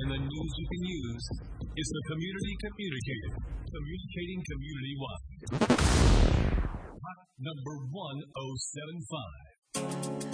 and the news you can use. It's the Community Communicator, communicating community-wide. Hot number 1075.